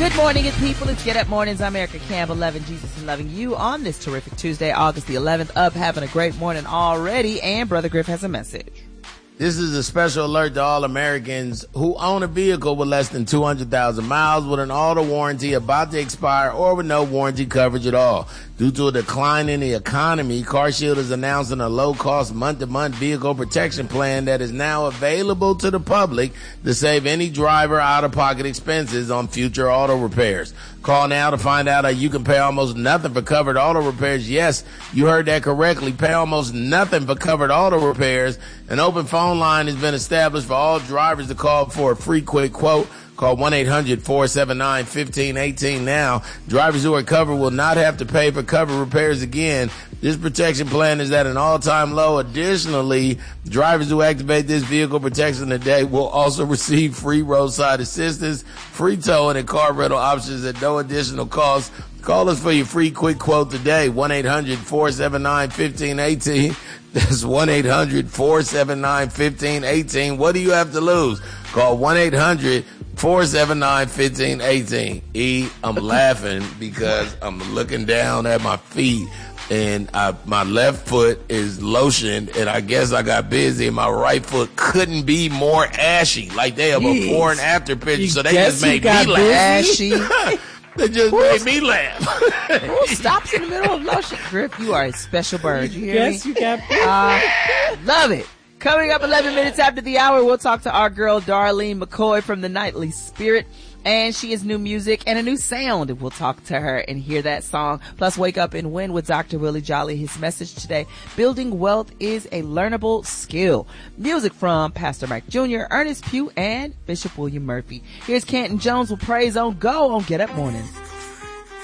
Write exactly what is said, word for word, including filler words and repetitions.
Good morning, good people. It's Get Up Mornings. I'm Erica Campbell, loving Jesus and loving you on this terrific Tuesday, August the eleventh. Up, having a great morning already, and Brother Griff has a message. This is a special alert to all Americans who own a vehicle with less than two hundred thousand miles with an auto warranty about to expire or with no warranty coverage at all. Due to a decline in the economy, CarShield is announcing a low-cost month-to-month vehicle protection plan that is now available to the public to save any driver out-of-pocket expenses on future auto repairs. Call now to find out how you can pay almost nothing for covered auto repairs. Yes, you heard that correctly. Pay almost nothing for covered auto repairs. An open phone line has been established for all drivers to call for a free quick quote. Call one eight hundred four seven nine one five one eight now. Drivers who are covered will not have to pay for covered repairs again. This protection plan is at an all-time low. Additionally, drivers who activate this vehicle protection today will also receive free roadside assistance, free towing, and car rental options at no additional cost. Call us for your free quick quote today, one eight hundred four seven nine one five one eight. That's one eight hundred four seven nine one five one eight. What do you have to lose? Call one eight hundred four seven nine one five one eight. E, I'm laughing because I'm looking down at my feet and I, my left foot is lotioned, and I guess I got busy and my right foot couldn't be more ashy. Like they have a before and after picture, so they just made me laugh. Ashy. They just Who's, made me laugh. Who stops in the middle of lotion? Griff, you are a special bird. You hear yes, me? you got uh, love it. Coming up eleven minutes after the hour, we'll talk to our girl Darlene McCoy from the Nightly Spirit. And she has new music and a new sound. And we'll talk to her and hear that song. Plus, Wake Up and Win with Doctor Willie Jolly. His message today, building wealth is a learnable skill. Music from Pastor Mike Junior, Ernest Pugh, and Bishop William Murphy. Here's Canton Jones with Praise on Go on Get Up Mornings.